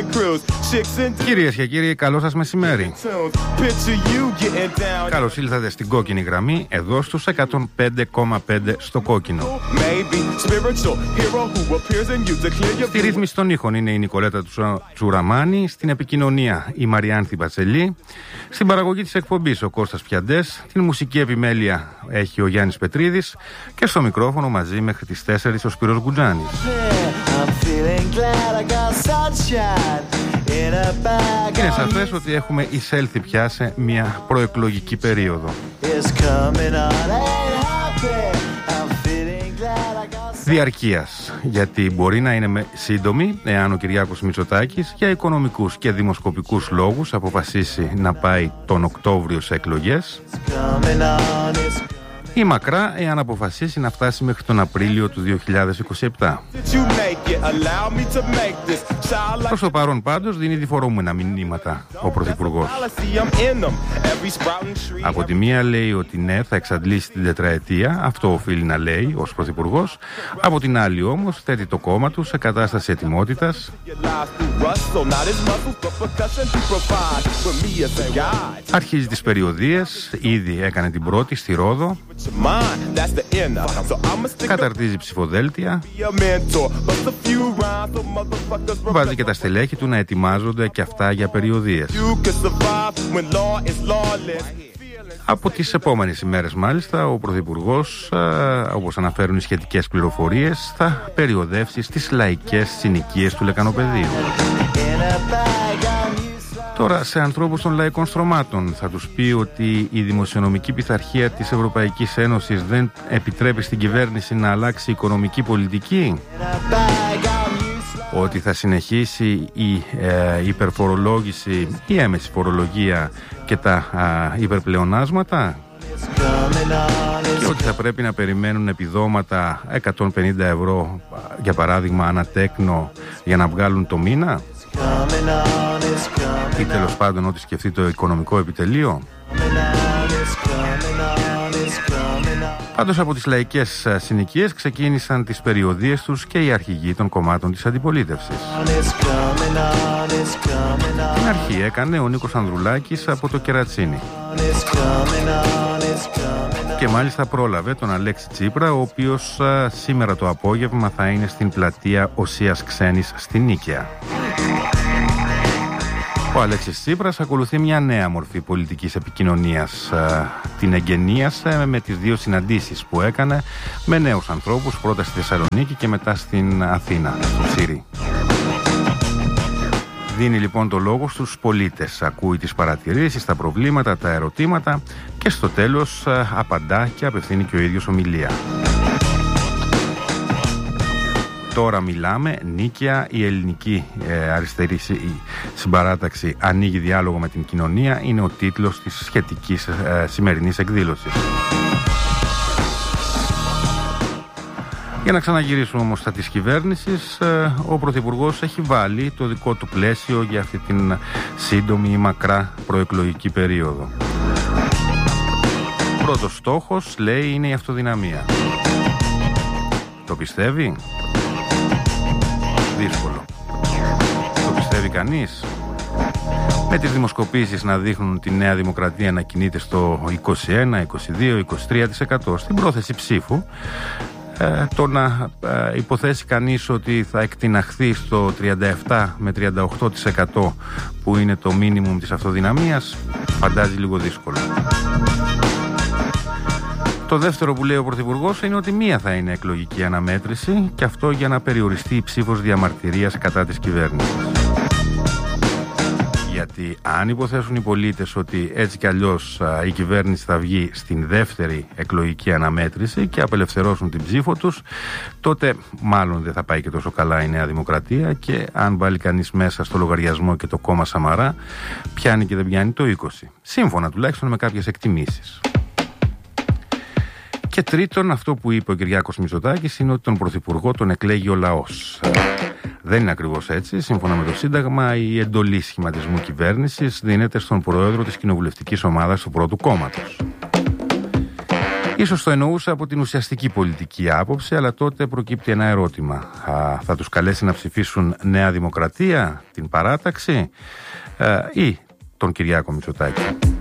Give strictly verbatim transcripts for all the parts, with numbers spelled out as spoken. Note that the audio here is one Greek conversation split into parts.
Κυρίες και κύριοι, καλό σας μεσημέρι. Καλώς ήλθατε στην κόκκινη γραμμή, εδώ στους εκατόν πέντε κόμμα πέντε στο κόκκινο. Στη ρύθμιση των ήχων είναι η Νικολέτα Τσουραμάνη, στην επικοινωνία η Μαριάνθη Μπατσελή, στην παραγωγή της εκπομπής ο Κώστας Πιαντές, την μουσική επιμέλεια έχει ο Γιάννης Πετρίδης και στο μικρόφωνο μαζί μέχρι τις τέσσερις ο Σπύρος Γκουτζάνης. Είναι σαφές ότι έχουμε εισέλθει πια σε μια προεκλογική περίοδο. Διαρκείας, γιατί μπορεί να είναι σύντομη εάν ο Κυριάκος Μητσοτάκης για οικονομικούς και δημοσκοπικούς λόγους αποφασίσει να πάει τον Οκτώβριο σε εκλογές, ή μακρά εάν αποφασίσει να φτάσει μέχρι τον Απρίλιο του δύο χιλιάδες είκοσι επτά. Προς το παρόν πάντως δίνει διφορούμενα μηνύματα ο Πρωθυπουργός. Από τη μία λέει ότι ναι, θα εξαντλήσει την τετραετία, αυτό οφείλει να λέει ως Πρωθυπουργός. Από την άλλη όμως θέτει το κόμμα του σε κατάσταση ετοιμότητας. Αρχίζει τις περιοδίες, ήδη έκανε την πρώτη στη Ρόδο. Καταρτίζει ψηφοδέλτια. Βάζει και τα στελέχη του να ετοιμάζονται και αυτά για περιοδίες. Από τις επόμενες ημέρες μάλιστα ο Πρωθυπουργός, όπως αναφέρουν οι σχετικές πληροφορίες, θα περιοδεύσει στις λαϊκές συνοικίες του Λεκανοπεδίου. Τώρα, σε ανθρώπους των λαϊκών στρωμάτων θα τους πει ότι η δημοσιονομική πειθαρχία της Ευρωπαϊκής Ένωσης δεν επιτρέπει στην κυβέρνηση να αλλάξει οικονομική πολιτική, ότι θα συνεχίσει η ε, υπερφορολόγηση, η έμεση φορολογία και τα ε, υπερπλεονάσματα, και ότι θα πρέπει να περιμένουν επιδόματα εκατόν πενήντα ευρώ για παράδειγμα ανατέκνο για να βγάλουν το μήνα, ή τέλος πάντων ό,τι σκεφτεί το οικονομικό επιτελείο. Πάντως από τις λαϊκές συνοικίες ξεκίνησαν τις περιοδίες τους και οι αρχηγοί των κομμάτων της αντιπολίτευσης. Την αρχή έκανε ο Νίκος Ανδρουλάκης από το Κερατσίνι. Και μάλιστα πρόλαβε τον Αλέξη Τσίπρα, ο οποίος α, σήμερα το απόγευμα θα είναι στην πλατεία Οσίας Ξένης στην Νίκαια. Ο Αλέξης Τσίπρας ακολουθεί μια νέα μορφή πολιτικής επικοινωνίας. Την εγκαινίασε με τις δύο συναντήσεις που έκανε με νέους ανθρώπους, πρώτα στη Θεσσαλονίκη και μετά στην Αθήνα, στο Τσίρι. Δίνει λοιπόν το λόγο στους πολίτες, ακούει τις παρατηρήσεις, τα προβλήματα, τα ερωτήματα και στο τέλος απαντά και απευθύνει και ο ίδιος ομιλία. Τώρα μιλάμε, Νίκαια, η ελληνική ε, αριστερή συμπαράταξη ανοίγει διάλογο με την κοινωνία, είναι ο τίτλος της σχετικής ε, σημερινής εκδήλωσης. Για να ξαναγυρίσουμε όμως στα της κυβέρνησης, ε, ο Πρωθυπουργός έχει βάλει το δικό του πλαίσιο για αυτή την σύντομη ή μακρά προεκλογική περίοδο. Πρώτος στόχος, λέει, είναι η αυτοδυναμία. Το πιστεύει? Δύσκολο. Το πιστεύει κανείς? Με τις δημοσκοπήσεις να δείχνουν τη Νέα Δημοκρατία να κινείται στο είκοσι ένα, είκοσι δύο, είκοσι τρία τοις εκατό στην πρόθεση ψήφου, ε, το να ε, υποθέσει κανείς ότι θα εκτιναχθεί στο τριάντα επτά με τριάντα οκτώ τοις εκατό που είναι το μίνιμουμ της αυτοδυναμίας, φαντάζει λίγο δύσκολο. Το δεύτερο που λέει ο Πρωθυπουργός είναι ότι μία θα είναι εκλογική αναμέτρηση, και αυτό για να περιοριστεί η ψήφος διαμαρτυρίας κατά της κυβέρνησης. Γιατί αν υποθέσουν οι πολίτες ότι έτσι κι αλλιώς η κυβέρνηση θα βγει στην δεύτερη εκλογική αναμέτρηση και απελευθερώσουν την ψήφο τους, τότε μάλλον δεν θα πάει και τόσο καλά η Νέα Δημοκρατία, και αν βάλει κανείς μέσα στο λογαριασμό και το κόμμα Σαμαρά, πιάνει και δεν πιάνει το είκοσι. Σύμφωνα τουλάχιστον με κάποιες εκτιμήσεις. Και τρίτον, αυτό που είπε ο Κυριάκος Μητσοτάκης είναι ότι τον Πρωθυπουργό τον εκλέγει ο λαός. Δεν είναι ακριβώς έτσι. Σύμφωνα με το Σύνταγμα, η εντολή σχηματισμού κυβέρνησης δίνεται στον πρόεδρο της κοινοβουλευτικής ομάδας του πρώτου κόμματος. Η Ίσως το εννοούσα από την ουσιαστική πολιτική άποψη, αλλά τότε προκύπτει ένα ερώτημα. Α, θα τους καλέσει να ψηφίσουν Νέα Δημοκρατία, την παράταξη α, ή τον Κυριάκο Μητσοτάκη?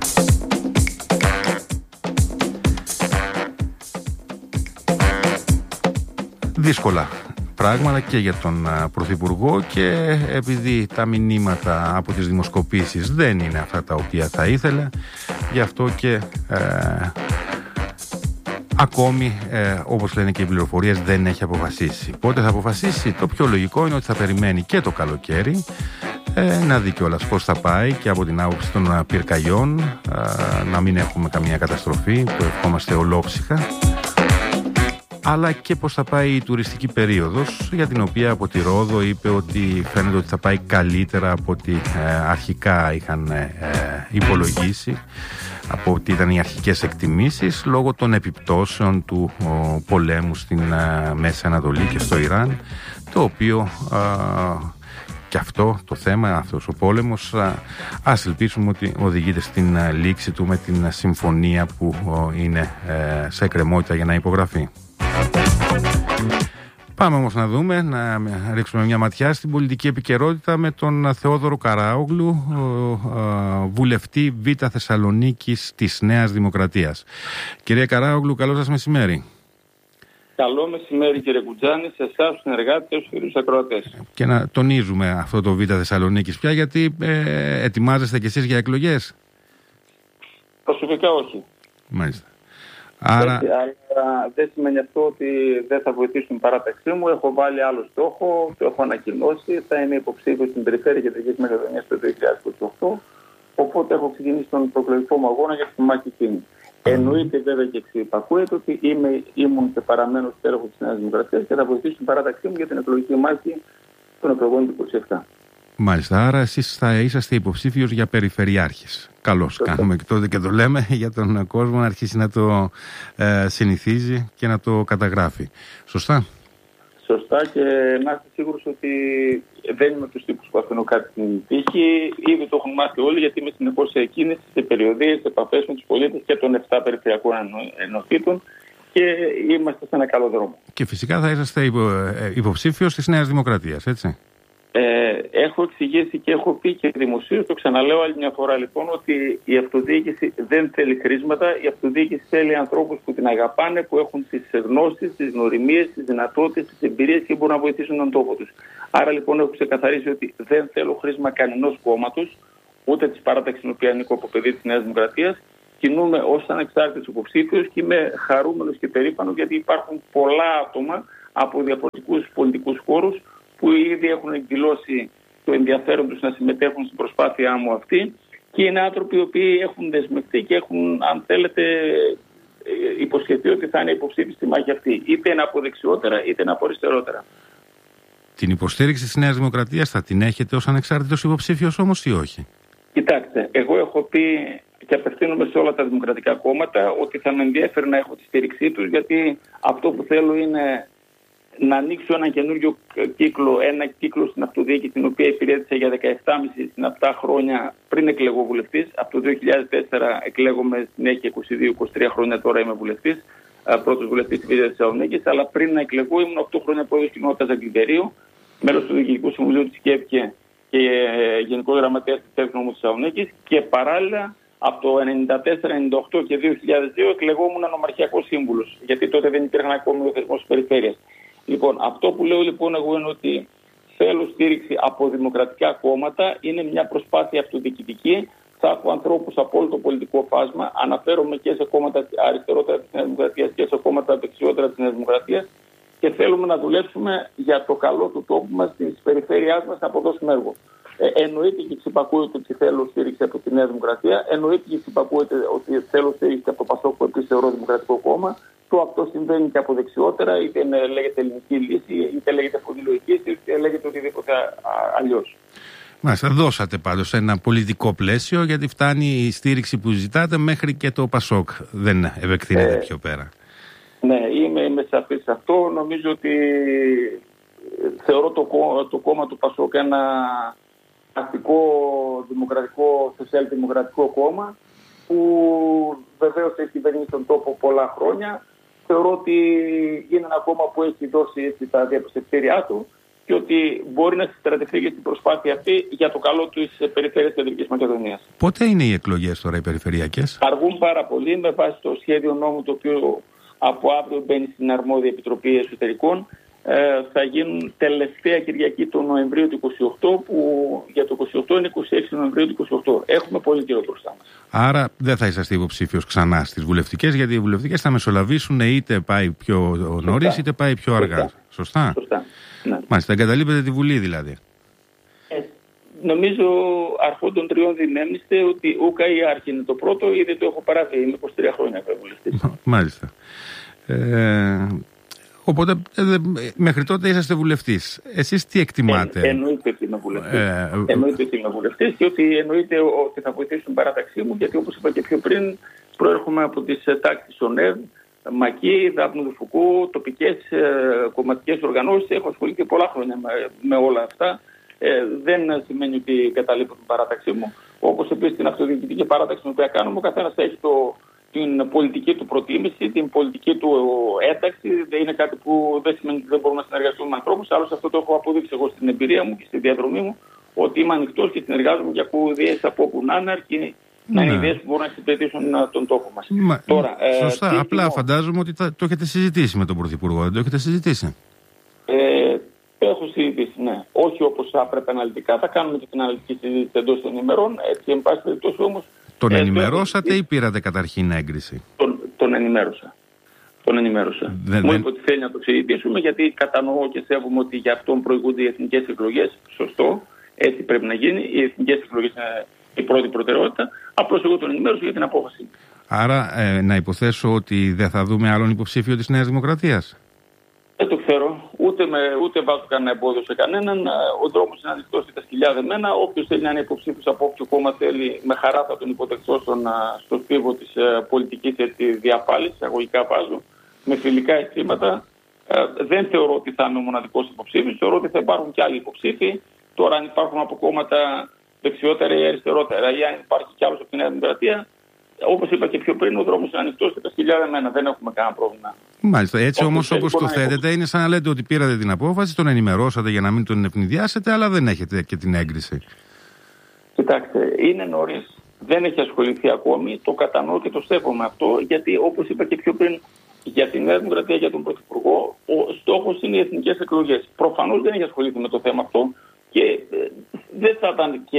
Δύσκολα πράγματα και για τον Πρωθυπουργό, και επειδή τα μηνύματα από τις δημοσκοπήσεις δεν είναι αυτά τα οποία θα ήθελε, γι' αυτό και ε, ακόμη, ε, όπως λένε και οι πληροφορίες, δεν έχει αποφασίσει. Πότε θα αποφασίσει? Το πιο λογικό είναι ότι θα περιμένει και το καλοκαίρι, ε, να δει κιόλας πώς θα πάει και από την άποψη των πυρκαγιών, ε, να μην έχουμε καμία καταστροφή, το ευχόμαστε ολόψυχα, αλλά και πώς θα πάει η τουριστική περίοδος, για την οποία από τη Ρόδο είπε ότι φαίνεται ότι θα πάει καλύτερα από ό,τι ε, αρχικά είχαν ε, υπολογίσει, από ό,τι ήταν οι αρχικές εκτιμήσεις, λόγω των επιπτώσεων του ο, πολέμου στην ε, Μέση Ανατολή και στο Ιράν, το οποίο ε, και αυτό το θέμα, αυτός ο πόλεμος, ε, ας ελπίσουμε ότι οδηγείται στην ε, λήξη του με την συμφωνία που ε, είναι ε, σε εκκρεμότητα για να υπογραφεί. Πάμε όμως να δούμε, να ρίξουμε μια ματιά στην πολιτική επικαιρότητα με τον Θεόδωρο Καράογλου, βουλευτή Β' Θεσσαλονίκης της Νέας Δημοκρατίας. Κυρία Καράογλου, καλό σας μεσημέρι. Καλό μεσημέρι, κύριε Κουτζάνη, σε εσάς τους συνεργάτες και στους φίλους ακροατές. Και να τονίζουμε αυτό το Β' Θεσσαλονίκης πια, γιατί ε, ετοιμάζεστε κι εσείς για εκλογές? Προσωπικά όχι. Μάλιστα. Άρα... Έτσι, αλλά δεν σημαίνει αυτό ότι δεν θα βοηθήσουν την παράταξή μου. Έχω βάλει άλλο στόχο, το έχω ανακοινώσει. Θα είναι υποψήφιο στην Περιφέρεια Κεντρικής Μακεδονίας το δύο χιλιάδες είκοσι οκτώ. Οπότε έχω ξεκινήσει τον προεκλογικό μου αγώνα για τη μάχη εκείνη. Mm. Εννοείται βέβαια και εξυπακούεται ότι είμαι, ήμουν και παραμένω στέλεχος της Νέας Δημοκρατίας και θα βοηθήσω την παράταξή μου για την εκλογική μάχη των εκλογών του είκοσι επτά. Μάλιστα, άρα εσείς θα είσαστε υποψήφιος για περιφερειάρχης. Καλώς κάνουμε και τότε και το λέμε για τον κόσμο να αρχίσει να το ε, συνηθίζει και να το καταγράφει. Σωστά? Σωστά, και να είστε σίγουρος ότι δεν είμαι τους τύπους που αφήνω κάτι στην τύχη. Ήδη το έχουν μάθει όλοι, γιατί είμαι συνεχώς σε κίνηση, σε περιοδίες, σε επαφές με τους πολίτες και των επτά περιφερειακών ενωτήτων και είμαστε σε ένα καλό δρόμο. Και φυσικά θα είσαστε υπο, υποψήφιος της Νέας Δημοκρατίας, έτσι? Ε, έχω εξηγήσει και έχω πει και δημοσίως, το ξαναλέω άλλη μια φορά λοιπόν, ότι η αυτοδιοίκηση δεν θέλει χρήσματα. Η αυτοδιοίκηση θέλει ανθρώπους που την αγαπάνε, που έχουν τις γνώσεις, τις γνωριμίες, τις δυνατότητες, τις εμπειρίες και μπορούν να βοηθήσουν τον τόπο τους. Άρα λοιπόν έχω ξεκαθαρίσει ότι δεν θέλω χρήσμα κανενός κόμματος, ούτε της παράταξης στην οποία ανήκω από παιδί της Νέας Δημοκρατίας. Κινούμαι ως ανεξάρτητος υποψήφιος και είμαι χαρούμενος και περήφανος, γιατί υπάρχουν πολλά άτομα από διαφορετικούς πολιτικούς χώρους που ήδη έχουν εκδηλώσει το ενδιαφέρον τους να συμμετέχουν στην προσπάθειά μου αυτή, και είναι άνθρωποι οι οποίοι έχουν δεσμευτεί και έχουν, αν θέλετε, υποσχεθεί ότι θα είναι υποψήφιοι στη μάχη αυτή, είτε είναι από δεξιότερα είτε είναι από αριστερότερα. Την υποστήριξη της Νέας Δημοκρατίας θα την έχετε ως ανεξάρτητος υποψήφιος όμως ή όχι? Κοιτάξτε, εγώ έχω πει και απευθύνομαι σε όλα τα δημοκρατικά κόμματα ότι θα με ενδιαφέρει να έχω τη στήριξή τους, γιατί αυτό που θέλω είναι να ανοίξω ένα καινούριο κύκλο, ένα κύκλο στην αυτοδιοίκηση, την οποία υπηρέτησα για δεκαεπτά και μισό στην επτά χρόνια πριν εκλεγώ βουλευτής. Από το δύο χιλιάδες τέσσερα εκλέγομαι, συνέχεια είκοσι δύο είκοσι τρία χρόνια τώρα είμαι βουλευτής, πρώτος βουλευτής της Β' Θεσσαλονίκης, αλλά πριν να εκλεγώ ήμουν οκτώ χρόνια πρόεδρος κοινότητας Αγγλιβερίου, μέλος του Διοικητικού Συμβουλίου της ΚΕΠΚΕ και Γενικός Γραμματέας της Τέχνης Θεσσαλονίκης, και παράλληλα από το ενενήντα τέσσερα ενενήντα οκτώ και δύο χιλιάδες δύο εκλεγόμουν νομαρχιακός σύμβουλος, γιατί τότε δεν υπήρχαν ακόμη ο θεσμός της περιφέρειας. Λοιπόν, αυτό που λέω λοιπόν εγώ είναι ότι θέλω στήριξη από δημοκρατικά κόμματα. Είναι μια προσπάθεια αυτοδιοικητική. Θα έχω ανθρώπους από όλο το πολιτικό φάσμα. Αναφέρομαι και σε κόμματα αριστερότερα της Νέας Δημοκρατίας και σε κόμματα δεξιότερα της Νέας Δημοκρατίας. Και θέλουμε να δουλέψουμε για το καλό του τόπου μας, της περιφέρειάς μας, να αποδώσουμε έργο. Ε, εννοείται και εξυπακούεται ότι θέλω στήριξη από τη Νέα Δημοκρατία. Εννοείται και εξυπακούεται ότι θέλω στήριξη από το Πασόκ, που επίσης θεωρώ δημοκρατικό κόμμα. Το αυτό συμβαίνει και από δεξιότερα, είτε λέγεται ελληνική λύση, είτε λέγεται φωνηλογική, είτε λέγεται οτιδήποτε αλλιώς. Μάλιστα, δώσατε πάντως ένα πολιτικό πλαίσιο, γιατί φτάνει η στήριξη που ζητάτε μέχρι και το Πασόκ. Δεν επεκτείνεται ε, πιο πέρα. Ναι, είμαι, είμαι σαφής σε αυτό. Νομίζω ότι θεωρώ το, το κόμμα του Πασόκ ένα αστικό, δημοκρατικό, σοσιαλδημοκρατικό κόμμα. που βεβαίως έχει κυβερνήσει τον τόπο πολλά χρόνια. Θεωρώ ότι είναι ένα κόμμα που έχει δώσει έτσι τα διαπιστευτήριά του και ότι μπορεί να συστρατευτεί για την προσπάθεια αυτή για το καλό της περιφέρειας της Κεντρικής Μακεδονίας. Πότε είναι οι εκλογές τώρα οι περιφερειακές? Αργούν πάρα πολύ με βάση το σχέδιο νόμου το οποίο από αύριο μπαίνει στην αρμόδια Επιτροπή Εσωτερικών. Ε, θα γίνουν τελευταία Κυριακή του Νοεμβρίου του είκοσι οκτώ, που για το είκοσι οκτώ είναι είκοσι έξι Νοεμβρίου του είκοσι οκτώ. Έχουμε πολύ καιρό μπροστά μας. Άρα δεν θα είσαστε υποψήφιος ξανά στις βουλευτικές, γιατί οι βουλευτικές θα μεσολαβήσουν είτε πάει πιο νωρίς είτε πάει πιο αργά. Σωστά. Σωστά. Σωστά. Ναι. Μάλιστα, εγκαταλείπετε τη Βουλή δηλαδή. Ε, νομίζω αρχών των τριών δυνέμιστε ότι ούκα ή άρχη είναι το πρώτο, ήδη το έχω παράδει. Είμαι είκοσι τρία χρόνια ευρωβουλευτής. Μάλιστα. Ε, οπότε ε, μέχρι τότε είσαστε βουλευτής. Εσείς τι εκτιμάτε? Ε, εννοείται ότι είμαι βουλευτής. Ε, εννοείται ότι είμαι βουλευτής και ότι εννοείται ότι θα βοηθήσουν την παράταξή μου, γιατί όπως είπα και πιο πριν, προέρχομαι από τις τάξεις ΟΝΕΒ, ΜΑΚΙ, Δάπνου του Φουκού, τοπικές ε, κομματικές οργανώσεις. Έχω ασχοληθεί πολλά χρόνια με, με όλα αυτά. Ε, δεν σημαίνει ότι καταλείπω την παράταξή μου. Όπως επίσης την αυτοδιοικητική παράταξη την οποία κάνουμε, ο καθένας έχει το, την πολιτική του προτίμηση, την πολιτική του ένταξη. Δεν είναι κάτι που δεν σημαίνει ότι δεν μπορούμε να συνεργαστούμε με ανθρώπους. Άλλωστε αυτό το έχω αποδείξει εγώ στην εμπειρία μου και στη διαδρομή μου, ότι είμαι ανοιχτός και συνεργάζομαι για ιδέες από όπου να είναι, αρκεί να είναι ιδέες που μπορούν να εξυπηρετήσουν τον τόπο μας. Μα, Τώρα, σωστά. Ε, Απλά τι, φαντάζομαι ότι θα, το έχετε συζητήσει με τον Πρωθυπουργό. Δεν το έχετε συζητήσει? Ε, το έχω συζητήσει, ναι. Όχι όπως θα έπρεπε αναλυτικά. Θα κάνουμε και την αναλυτική συζήτηση εντός των ημερών. Έτσι, εν πάση περιπτώσει όμως. Τον ε, ενημερώσατε ή πήρατε καταρχήν έγκριση? Τον, τον ενημέρωσα. Τον ενημέρωσα. Δεν, Μου είπε ότι θέλει να το συζητήσουμε, γιατί κατανοώ και σέβομαι ότι για αυτόν προηγούνται οι εθνικές εκλογές. Σωστό. Έτσι πρέπει να γίνει. Οι εθνικές εκλογές είναι η πρώτη προτεραιότητα. Απλώς εγώ τον ενημέρωσα για την απόφαση. Άρα ε, να υποθέσω ότι δεν θα δούμε άλλον υποψήφιο της Νέας Δημοκρατίας? Δεν το ξέρω. Ούτε, με, ούτε βάζω κανένα εμπόδιο σε κανέναν. Ο δρόμος είναι ανοιχτός και τα σκυλιά δεμένα. Όποιος θέλει να είναι υποψήφιος από όποιο κόμμα θέλει, με χαρά θα τον υποδεχτώ στον, στο στίβο της uh, πολιτικής διαπάλησης, αγωγικά βάζω, με φιλικά αισθήματα. Uh, δεν θεωρώ ότι θα είναι ο μοναδικός υποψήφιος. Θεωρώ ότι θα υπάρχουν και άλλοι υποψήφοι. Τώρα, αν υπάρχουν από κόμματα δεξιότερα ή αριστερότερα, ή αν υπάρχει κι άλλος από τη Νέα Δημοκρατία, όπως είπα και πιο πριν, ο δρόμος είναι ανοιχτός και τα σκυλιά δεμένα. Δεν έχουμε κανένα πρόβλημα. Μάλιστα. Έτσι όμως, όπως το θέτετε, είναι σαν να λέτε ότι πήρατε την απόφαση, τον ενημερώσατε για να μην τον ευνηδιάσετε, αλλά δεν έχετε και την έγκριση. Κοιτάξτε, είναι νωρίς. Δεν έχει ασχοληθεί ακόμη. Το κατανοώ και το σέβομαι αυτό, γιατί όπως είπα και πιο πριν, για τη Νέα Δημοκρατία, για τον Πρωθυπουργό, ο στόχος είναι οι εθνικές εκλογές. Προφανώς δεν έχει ασχοληθεί με το θέμα αυτό και δεν θα ήταν και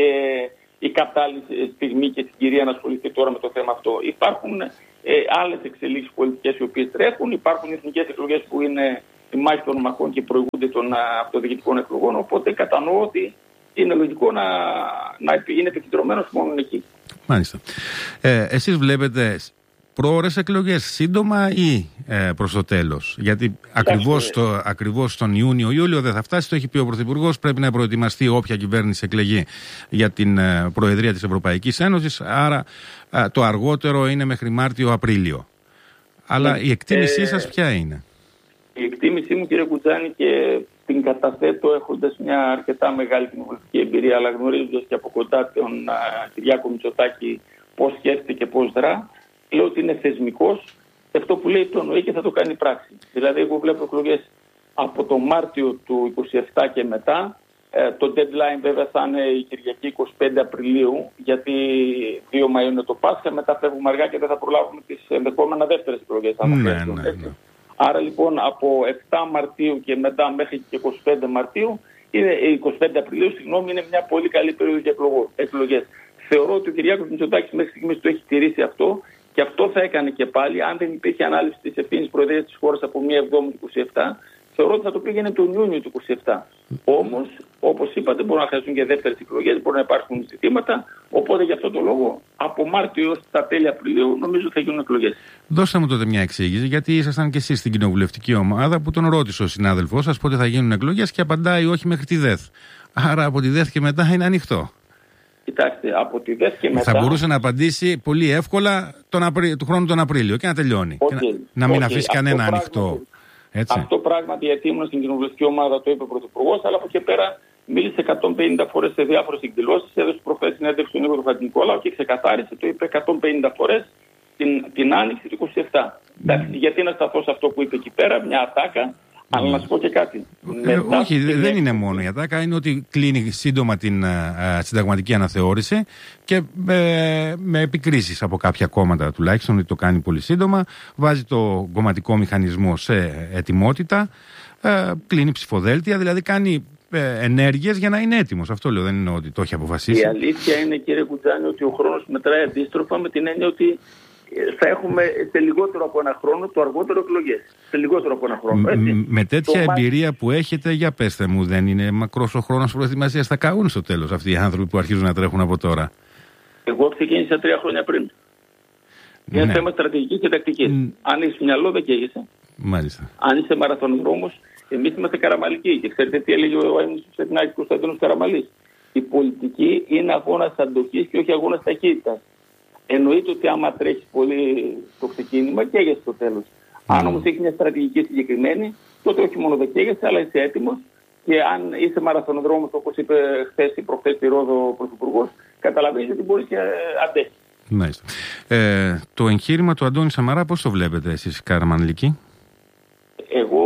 η κατάλληλη στιγμή και συγκυρία να ασχοληθεί τώρα με το θέμα αυτό. Υπάρχουν ε, άλλες εξελίξεις πολιτικές οι οποίες τρέχουν, υπάρχουν εθνικές εκλογές που είναι η μάχη των μαχών και προηγούνται των αυτοδιοικητικών εκλογών. Οπότε κατανοώ ότι είναι λογικό να, να είναι επικεντρωμένος μόνο εκεί. Μάλιστα. Ε, εσείς βλέπετε πρόορες εκλογές σύντομα ή ε, προς το τέλος? Γιατί ακριβώς, το, ακριβώς τον Ιούνιο-Ιούλιο δεν θα φτάσει, το έχει πει ο Πρωθυπουργός, πρέπει να προετοιμαστεί όποια κυβέρνηση εκλεγεί για την ε, Προεδρία της Ευρωπαϊκής Ένωσης, άρα ε, το αργότερο είναι μέχρι Μάρτιο-Απρίλιο. Αλλά ναι, η εκτίμησή ε, σας ποια είναι? Η εκτίμησή μου, κύριε Κουτζάνη, και την καταθέτω έχοντας μια αρκετά μεγάλη κοινοβουλευτική εμπειρία, αλλά γνωρίζοντας και από κοντά τον α, Κυριάκο Μητσοτάκη πώς σκέφτεται και πώς δρά, λέω ότι είναι θεσμικός. Αυτό που λέει το εννοεί και θα το κάνει πράξη. Δηλαδή, εγώ βλέπω εκλογές από το Μάρτιο του είκοσι επτά και μετά. Ε, το deadline βέβαια θα είναι η Κυριακή είκοσι πέντε Απριλίου, γιατί δύο Μαΐου είναι το Πάσχα. Μετά φεύγουμε αργά και δεν θα προλάβουμε τις ενδεχόμενα δεύτερες εκλογές. Ναι, ναι, ναι. Άρα λοιπόν από επτά Μαρτίου και μετά μέχρι και είκοσι πέντε Μαρτίου, είναι, είκοσι πέντε Απριλίου, συγγνώμη, είναι μια πολύ καλή περίοδο για εκλογές. Θεωρώ ότι ο Κυριάκος Μητσοτάκης μέχρι στιγμής το έχει τηρήσει αυτό. Και αυτό θα έκανε και πάλι, αν δεν υπήρχε ανάληψη της ευθύνης προεδρίας της χώρας από μία εβδόμη του είκοσι επτά, θεωρώ ότι θα το πήγαινε τον Ιούνιο του είκοσι επτά. Όμως, όπως είπατε, μπορούν να χρειαστούν και δεύτερες εκλογές, μπορούν να υπάρχουν ζητήματα. Οπότε, γι' αυτό το λόγο, από Μάρτιο έως τα τέλη Απριλίου, νομίζω θα γίνουν εκλογές. Δώστε μου τότε μια εξήγηση, γιατί ήσασταν και εσείς στην κοινοβουλευτική ομάδα που τον ρώτησε ο συνάδελφός σας πότε θα γίνουν εκλογές και απαντάει όχι μέχρι τη ΔΕΘ. Άρα από τη ΔΕΘ και μετά είναι ανοιχτό. Κοιτάξτε, από τη ΔΕΘ και μετά. Θα μπορούσε να απαντήσει πολύ εύκολα τον Απρι... του χρόνου τον Απρίλιο και να τελειώνει. Okay. Και να... να μην okay. αφήσει κανένα αυτό ανοιχτό. Πράγματι, έτσι. Αυτό πράγματι, γιατί ήμουν στην κοινοβουλευτική ομάδα, το είπε ο Πρωθυπουργός, αλλά από εκεί πέρα μίλησε εκατόν πενήντα φορές σε διάφορες εκδηλώσεις, έδωσε προχθές συνέντευξη του Νίκο Χατζηνικόλαου και ξεκαθάρισε, το είπε εκατόν πενήντα φορές την, την άνοιξη του είκοσι επτά. Mm. Εντάξει, γιατί να σταθώ σε αυτό που είπε εκεί πέρα, μια ατάκα. Αλλά να σου πω και κάτι. Ε, όχι, δεν είναι, είναι μόνο η ατάκα. Είναι ότι κλείνει σύντομα την α, συνταγματική αναθεώρηση και ε, με επικρίσεις από κάποια κόμματα τουλάχιστον, ότι το κάνει πολύ σύντομα. Βάζει το κομματικό μηχανισμό σε ετοιμότητα. Ε, κλείνει ψηφοδέλτια, δηλαδή κάνει ε, ενέργειες για να είναι έτοιμος. Αυτό λέω, δεν είναι ότι το έχει αποφασίσει. Η αλήθεια είναι, κύριε Κουτζάνη, ότι ο χρόνος μετράει αντίστροφα, με την έννοια ότι θα έχουμε σε λιγότερο από ένα χρόνο, το αργότερο, εκλογές. Σε λιγότερο από ένα χρόνο. Έτσι. Με τέτοια το εμπειρία που έχετε, για πέστε μου, δεν είναι μακρός ο χρόνος προετοιμασίας? Θα καούν στο τέλος αυτοί οι άνθρωποι που αρχίζουν να τρέχουν από τώρα. Εγώ ξεκίνησα τρία χρόνια πριν. Είναι ναι. θέμα στρατηγικής και τακτικής. Mm. Αν είσαι μυαλό, δεν καίγεσαι. Μάλιστα. Αν είσαι μαραθωνοδρόμος, εμείς είμαστε καραμαλικοί. Και ξέρετε τι έλεγε ο Αίμνης του Σετινάκη Κωνσταντίνος Καραμαλής? Η πολιτική είναι αγώνας αντοχής και όχι αγώνας ταχύτητας. Εννοείται ότι άμα τρέχει πολύ στο ξεκίνημα, καίγεσαι στο τέλος. Mm. Αν όμως έχει μια στρατηγική συγκεκριμένη, τότε όχι μόνο δεν καίγεσαι, αλλά είσαι έτοιμος. Και αν είσαι μαραθωνοδρόμος, όπως είπε χθες ή προχθές στη Ρόδο ο Πρωθυπουργός, καταλαβαίνεις ότι μπορείς και αντέχεις. Μάλιστα. Ε, το εγχείρημα του Αντώνη Σαμαρά, πώς το βλέπετε εσείς, Καραμανλικοί? Εγώ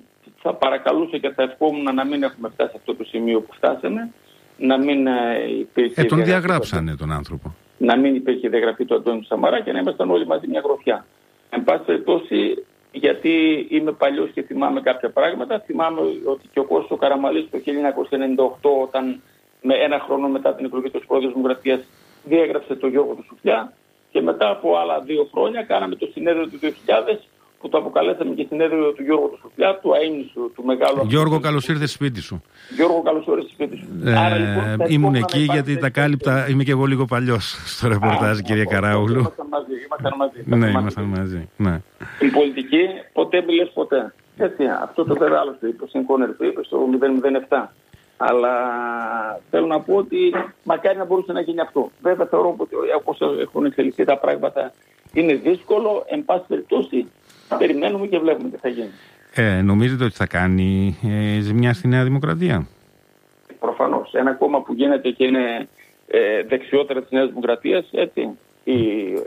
θα παρακαλούσα και θα ευχόμουν να μην έχουμε φτάσει σε αυτό το σημείο που φτάσαμε. Να μην υπήρχε. Ε, τον διαγράψανε τον άνθρωπο. Να μην υπήρχε διαγραφή του Αντώνη Σαμαρά και να ήμασταν όλοι μαζί μια γροθιά. Εν πάση περιπτώσει, γιατί είμαι παλιός και θυμάμαι κάποια πράγματα, θυμάμαι ότι και ο Κώστας ο Καραμαλής το χίλια εννιακόσια ενενήντα οκτώ, όταν με ένα χρόνο μετά την εκλογή του Πρόεδρου της Δημοκρατίας διέγραψε τον Γιώργο του Σουφλιά, και μετά από άλλα δύο χρόνια κάναμε το συνέδριο του δύο χιλιάδες, που το αποκαλέσαμε και συνέδριο του Γιώργου του Σουφλιά, του αείμνησου, του μεγάλου. Γιώργο, καλώς ήρθες σπίτι σου. Γιώργο, καλώς ήρθες σπίτι σου. Ε, Άρα, λοιπόν, ήμουν εκεί γιατί τα κάλυπτα. Είμαι και εγώ λίγο παλιός στο ρεπορτάζ, κύριε Καράουλου. Ήμασταν μαζί. Ήμασταν μαζί. Ναι, ήμασταν μαζί. Ναι. Στην πολιτική ποτέ μιλες ποτέ. Έτσι, αυτό το βέβαια άλλο το είπε. Ο Σινκόνερ το είπε στο μηδέν μηδέν επτά. Αλλά θέλω να πω ότι μακάρι να μπορούσε να γίνει αυτό. Βέβαια θεωρώ ότι όπως έχουν εξελιχθεί τα πράγματα είναι δύσκολο. Εν πάση περιπτώσει, περιμένουμε και βλέπουμε τι θα γίνει. Ε, νομίζετε ότι θα κάνει ε, ζημιά στη Νέα Δημοκρατία? Προφανώς. Ένα κόμμα που γίνεται και είναι ε, δεξιότερα της Νέας Δημοκρατίας, έτσι, η,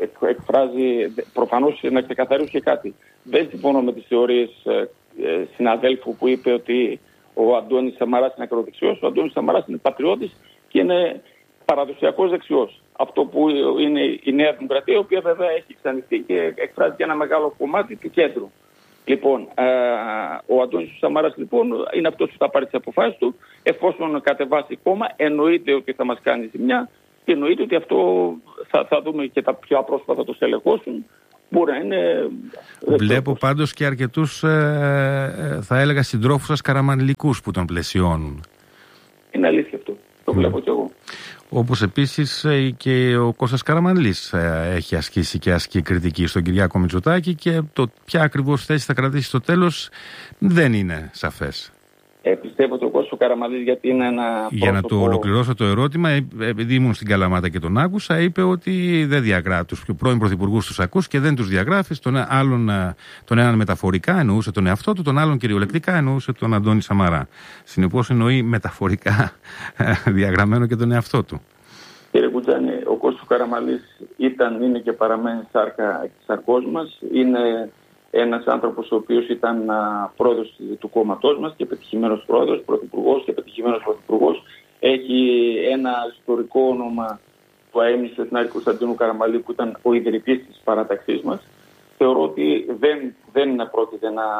εκφράζει, προφανώς να ξεκαθαρίσω και κάτι. Δεν συμφωνώ με τις θεωρίες ε, ε, συναδέλφου που είπε ότι ο Αντώνης Σαμαράς είναι ακροδεξιός. Ο Αντώνης Σαμαράς είναι πατριώτης και είναι παραδοσιακός δεξιός. Αυτό που είναι η Νέα Δημοκρατία, η οποία βέβαια έχει εξανοιχτεί και εκφράζει και ένα μεγάλο κομμάτι του κέντρου. Λοιπόν, ε, ο Αντώνης Σαμαράς λοιπόν είναι αυτός που θα πάρει τις αποφάσεις του. Εφόσον κατεβάσει κόμμα, εννοείται ότι θα μας κάνει ζημιά και εννοείται ότι αυτό θα, θα δούμε και τα πιο απρόσφατα το στελεχώσουν. Μπορεί να είναι. Βλέπω πάντως και αρκετούς, ε, θα έλεγα, συντρόφους σας καραμανλικούς που τον πλαισιώνουν. Είναι αλήθεια αυτό. Το βλέπω mm. κι εγώ. Όπως επίσης και ο Κώστας Καραμανλής έχει ασκήσει και ασκεί κριτική στον Κυριάκο Μητσοτάκη, και το ποια ακριβώς θέση θα κρατήσει στο τέλος δεν είναι σαφές. Ε, πιστεύω ότι ο Κώστας Καραμανλής, γιατί είναι ένα Για πρόσωπο... να το ολοκληρώσω το ερώτημα, επειδή ήμουν στην Καλαμάτα και τον άκουσα, είπε ότι δεν διαγράφει τους πρώην πρωθυπουργούς, τους ακούς και δεν τους διαγράφει. Τον, άλλον, τον έναν μεταφορικά εννοούσε τον εαυτό του, τον άλλον κυριολεκτικά εννοούσε τον Αντώνη Σαμαρά. Συνεπώς εννοεί μεταφορικά διαγραμμένο και τον εαυτό του. Κύριε Κουτζάνη, ο Κώστας Καραμανλής ήταν, είναι και παραμένει σάρκα της σαρκός μας. Είναι ένας άνθρωπος ο οποίος ήταν α, πρόεδρος του κόμματός μας και πετυχημένος πρόεδρος, πρωθυπουργός και πετυχημένος πρωθυπουργός. Έχει ένα ιστορικό όνομα που αείμνησε του Εθνάρχη Κωνσταντίνου Καραμαλή, που ήταν ο ιδρυτής της παράταξής μας. Θεωρώ ότι δεν, δεν πρόκειται να,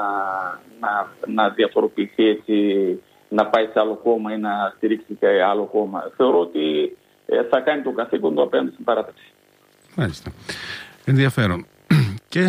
να, να διαφοροποιηθεί έτσι, να πάει σε άλλο κόμμα ή να στηρίξει και άλλο κόμμα. Θεωρώ ότι ε, θα κάνει το καθήκον του απέναντι στην παράταξη. Μάλιστα. Ενδιαφέρον. Και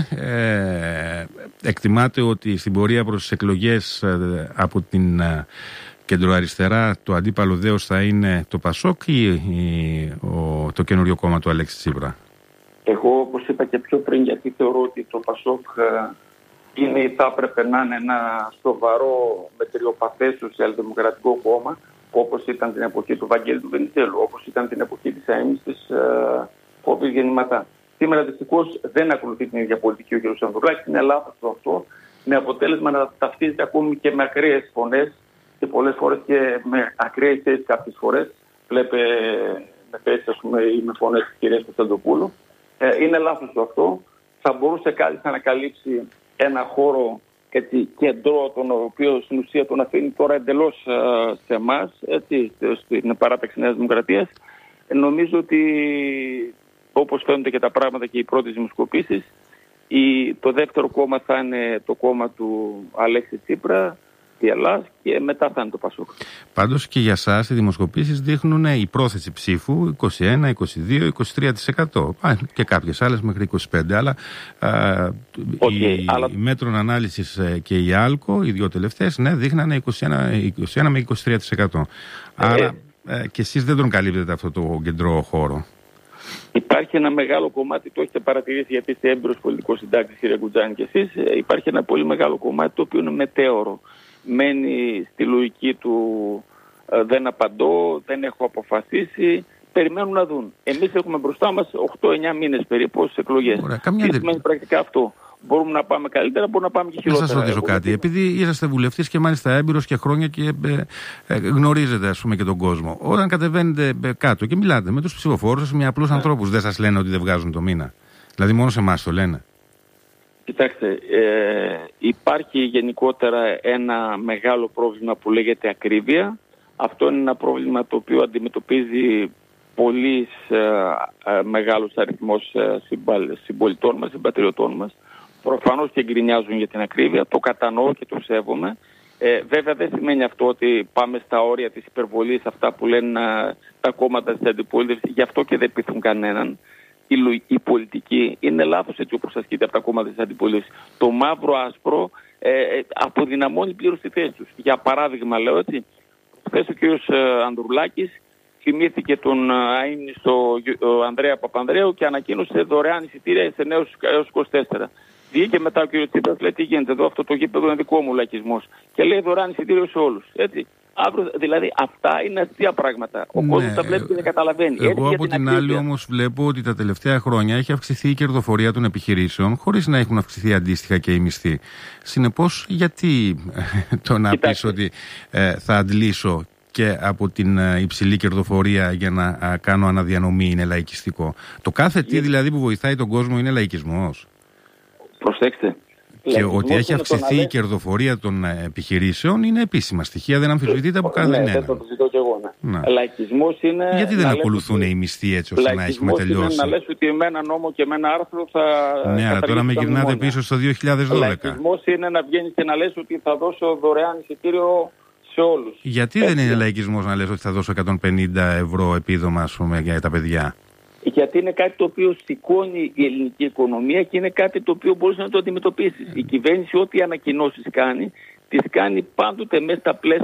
ε, εκτιμάται ότι στην πορεία προς τις εκλογές ε, από την ε, κεντροαριστερά το αντίπαλο δέος θα είναι το ΠΑΣΟΚ ή, ή ο, το καινούριο κόμμα του Αλέξη Τσίπρα? Εγώ, όπως είπα και πιο πριν, γιατί θεωρώ ότι το ΠΑΣΟΚ ε, είναι, θα έπρεπε να είναι ένα σοβαρό μετριοπαθές σοσιαλδημοκρατικό κόμμα, όπως ήταν την εποχή του Βαγγέλη του Βενιζέλου, όπως ήταν την εποχή της αείμνησης της ε, Φόβης Γεννηματά. Σήμερα δυστυχώς δεν ακολουθεί την ίδια πολιτική ο κ. Ανδρουλάκης. Είναι λάθος το αυτό, με αποτέλεσμα να ταυτίζεται ακόμη και με ακραίες φωνές και πολλές φορές και με ακραίες θέσεις κάποιες φορές. Βλέπε με θέσεις, ας πούμε, ή με φωνές της κυρίας Κωνσταντοπούλου. Ε, είναι λάθος αυτό. Θα μπορούσε κάλλιστα να καλύψει ένα χώρο έτσι, κεντρό, τον οποίο στην ουσία τον αφήνει τώρα εντελώς uh, σε εμάς, έτσι, στην παράταξη Νέας Δημοκρατίας. Ε, νομίζω ότι όπως φαίνονται και τα πράγματα και οι πρώτες δημοσκοπήσεις, η, το δεύτερο κόμμα θα είναι το κόμμα του Αλέξη Τσίπρα, η Ελλάδα, και μετά θα είναι το Πασόκ. Πάντως και για σας οι δημοσκοπήσεις δείχνουν η πρόθεση ψήφου είκοσι ένα, είκοσι δύο, είκοσι τρία τοις εκατό και κάποιες άλλες μέχρι είκοσι πέντε τοις εκατό, αλλά α, okay, η, αλλά... η Μέτρων Ανάλυσης και η Άλκο, οι δύο τελευταίες, ναι, δείχνανε είκοσι ένα, είκοσι ένα με είκοσι τρία τοις εκατό. Ε, Άρα ε, και εσείς δεν τον καλύπτετε αυτό το κεντρό χώρο. Υπάρχει ένα μεγάλο κομμάτι, το έχετε παρατηρήσει γιατί είστε έμπειρος πολιτικός συντάκτης, κύριε Γκουτζάνη, και εσείς. Υπάρχει ένα πολύ μεγάλο κομμάτι το οποίο είναι μετέωρο. Μένει στη λογική του ε, δεν απαντώ, δεν έχω αποφασίσει, περιμένουν να δουν. Εμείς έχουμε μπροστά μας οκτώ εννιά μήνες περίπου στις εκλογές. Τι σημαίνει πρακτικά αυτό? Μπορούμε να πάμε καλύτερα, μπορούμε να πάμε και χειρότερα. Να σας ρωτήσω κάτι. Επειδή είσαστε βουλευτής και μάλιστα έμπειρος και χρόνια και ε, ε, γνωρίζετε, ας πούμε, και τον κόσμο, όταν κατεβαίνετε ε, κάτω και μιλάτε με τους ψηφοφόρους σας, με απλούς ναι. ανθρώπους, δεν σας λένε ότι δεν βγάζουν το μήνα? Δηλαδή μόνο σε εμάς το λένε? Κοιτάξτε, ε, υπάρχει γενικότερα ένα μεγάλο πρόβλημα που λέγεται ακρίβεια. Αυτό είναι ένα πρόβλημα το οποίο αντιμετωπίζει πολύ ε, ε, μεγάλος αριθμός ε, συμπολιτών μας, συμπατριωτών μας. Προφανώς και γκρινιάζουν για την ακρίβεια, το κατανοώ και το σέβομαι. Ε, βέβαια δεν σημαίνει αυτό ότι πάμε στα όρια της υπερβολής, αυτά που λένε ε, τα κόμματα της αντιπολίτευσης, γι' αυτό και δεν πείθουν κανέναν. Η, η πολιτική είναι λάθος έτσι όπως ασκείται από τα κόμματα της αντιπολίτευσης. Το μαύρο άσπρο ε, αποδυναμώνει πλήρως τη θέση τους. Για παράδειγμα, λέω έτσι, χθες ο κ. Ανδρουλάκης θυμήθηκε τον αείμνηστο Ανδρέα Παπανδρέου και ανακοίνωσε δωρεάν εισιτήρια σε νέους έως είκοσι τέσσερα. Βγήκε μετά ο κ. Τσίπρας, λέει τι γίνεται εδώ, αυτό το γήπεδο είναι δικό μου λαϊκισμός. Και λέει δωρεάν εισιτήριο σε όλους. Έτσι. Αύριο, δηλαδή αυτά είναι αστεία πράγματα. Ο ναι, κόσμος τα βλέπει και δεν καταλαβαίνει. Εγώ Έτσι, από την, την άλλη όμως βλέπω ότι τα τελευταία χρόνια έχει αυξηθεί η κερδοφορία των επιχειρήσεων χωρίς να έχουν αυξηθεί αντίστοιχα και οι μισθοί. Συνεπώς γιατί το να πεις ότι ε, θα αντλήσω και από την υψηλή κερδοφορία για να κάνω αναδιανομή είναι λαϊκιστικό? Το κάθε τι δηλαδή που βοηθάει τον κόσμο είναι λαϊκισμός. Προσέξτε. Και ότι έχει αυξηθεί η κερδοφορία των επιχειρήσεων είναι επίσημα στοιχεία, δεν αμφισβητείται από κανέναν. Ναι, δεν το ζητώ κι εγώ. Ναι. Ναι. Λαϊκισμός είναι. Γιατί δεν ακολουθούν οι μισθοί έτσι ώστε να έχουμε τελειώσει? Είναι να λες ότι με ένα νόμο και με ένα άρθρο θα. Ναι, αλλά τώρα με γυρνάτε πίσω στο δύο χιλιάδες δώδεκα. Λαϊκισμός είναι να βγαίνεις και να λες ότι θα δώσω δωρεάν εισιτήριο σε όλους. Γιατί έτσι δεν είναι λαϊκισμός να λες ότι θα δώσω εκατόν πενήντα ευρώ επίδομα, ας πούμε, για τα παιδιά? Γιατί είναι κάτι το οποίο σηκώνει η ελληνική οικονομία και είναι κάτι το οποίο μπορείς να το αντιμετωπίσεις. Η κυβέρνηση ό,τι ανακοινώσεις κάνει, τις κάνει πάντοτε μέσα στα πλαίσια